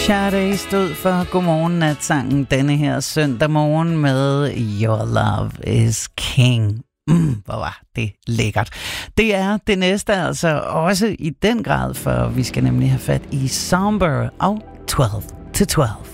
Sade stod for Godmorgen Natsangen denne her søndag morgen med Your Love is King. Hvor var det lækkert. Det er det næste altså også i den grad, for vi skal nemlig have fat i Somber og 12 to 12.